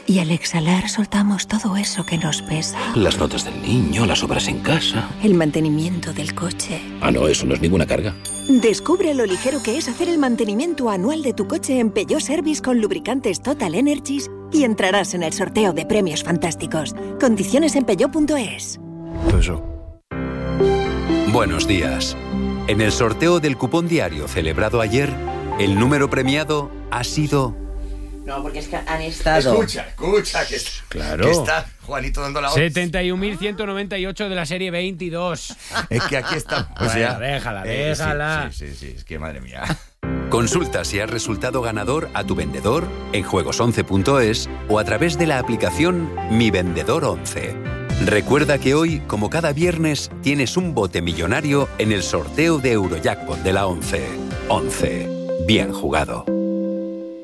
Y al exhalar soltamos todo eso que nos pesa. Las notas del niño, las obras en casa. El mantenimiento del coche. Ah, no, eso no es ninguna carga. Descubre lo ligero que es hacer el mantenimiento anual de tu coche en Peugeot Service con lubricantes Total Energies y entrarás en el sorteo de premios fantásticos. Condiciones en peugeot.es. Buenos días. En el sorteo del cupón diario celebrado ayer, el número premiado ha sido... No, porque es que han estado... Escucha, que está, Claro. que está Juanito dando la hora. 71.198 de la serie 22. Es que aquí está. O Bueno, sea, déjala. Sí, es que madre mía. Consulta si has resultado ganador a tu vendedor en juegos11.es o a través de la aplicación Mi Vendedor 11. Recuerda que hoy, como cada viernes, tienes un bote millonario en el sorteo de Eurojackpot de la 11. 11. Bien jugado.